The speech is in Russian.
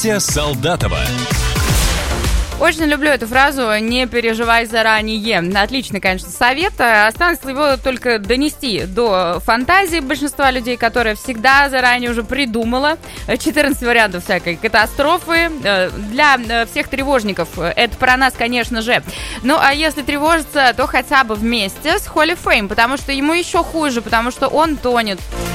Солдатова. Очень люблю эту фразу «не переживай заранее». Отличный, конечно, совет. Осталось его только донести до фантазии большинства людей, которые всегда заранее уже придумала 14 вариантов всякой катастрофы. Для всех тревожников это про нас, конечно же. Ну, а если тревожиться, то хотя бы вместе с Холли Фейм, потому что ему еще хуже, потому что он тонет.